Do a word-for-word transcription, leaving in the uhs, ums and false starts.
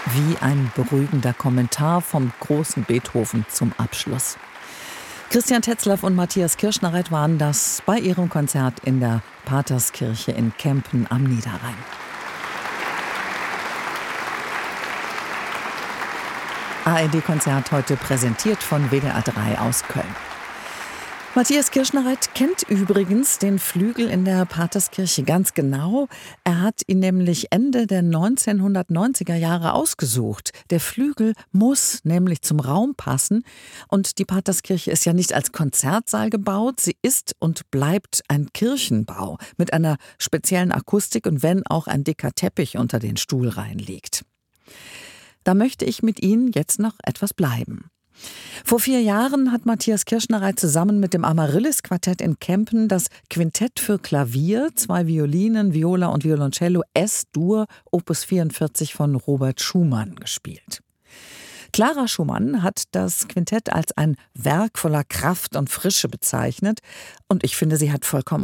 Wie ein beruhigender Kommentar vom großen Beethoven zum Abschluss. Christian Tetzlaff und Matthias Kirschnereit waren das bei ihrem Konzert in der Paterskirche in Kempen am Niederrhein. A R D-Konzert heute präsentiert von W D R drei aus Köln. Matthias Kirschnereit kennt übrigens den Flügel in der Paterskirche ganz genau. Er hat ihn nämlich Ende der neunzehnhundertneunziger Jahre ausgesucht. Der Flügel muss nämlich zum Raum passen. Und die Paterskirche ist ja nicht als Konzertsaal gebaut. Sie ist und bleibt ein Kirchenbau mit einer speziellen Akustik und wenn auch ein dicker Teppich unter den Stuhlreihen liegt. Da möchte ich mit Ihnen jetzt noch etwas bleiben. Vor vier Jahren hat Matthias Kirschnereit zusammen mit dem Amaryllis-Quartett in Kempen das Quintett für Klavier, zwei Violinen, Viola und Violoncello S-Dur Opus vierundvierzig von Robert Schumann gespielt. Clara Schumann hat das Quintett als ein Werk voller Kraft und Frische bezeichnet. Und ich finde, sie hat vollkommen